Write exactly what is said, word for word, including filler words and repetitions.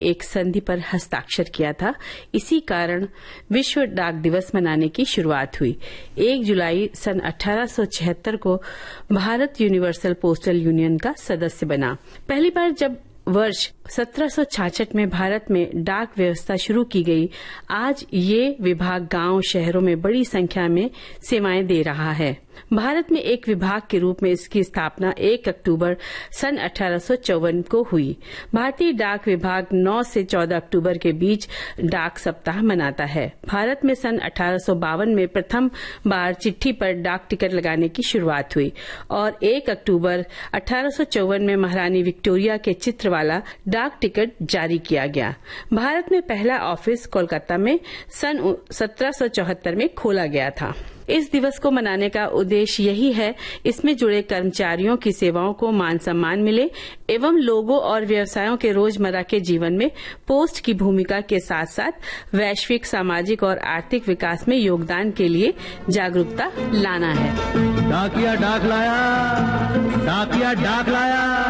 एक संधि पर हस्ताक्षर किया था। इसी कारण विश्व डाक दिवस मनाने की शुरुआत हुई। एक जुलाई सन अठारह सौ छिहत्तर को भारत यूनिवर्सल पोस्टल यूनियन का सदस्य बना। पहली बार जब वर्ष सत्रह सौ छियासठ में भारत में डाक व्यवस्था शुरू की गई, आज ये विभाग गांव शहरों में बड़ी संख्या में सेवाएं दे रहा है। भारत में एक विभाग के रूप में इसकी स्थापना एक अक्टूबर सन अठारह सौ चौवन को हुई। भारतीय डाक विभाग नौ से चौदह अक्टूबर के बीच डाक सप्ताह मनाता है। भारत में सन अठारह सौ बावन में प्रथम बार चिट्ठी पर डाक टिकट लगाने की शुरुआत हुई और एक अक्टूबर अठारह सौ चौवन में महारानी विक्टोरिया के चित्र वाला डाक टिकट जारी किया गया। भारत में पहला ऑफिस कोलकाता में सन सत्रह सौ चौहत्तर में खोला गया था। इस दिवस को मनाने का उद्देश्य यही है, इसमें जुड़े कर्मचारियों की सेवाओं को मान सम्मान मिले एवं लोगों और व्यवसायों के रोजमर्रा के जीवन में पोस्ट की भूमिका के साथ साथ वैश्विक, सामाजिक और आर्थिक विकास में योगदान के लिए जागरूकता लाना है। डाकिया डाक लाया, डाकिया डाक लाया।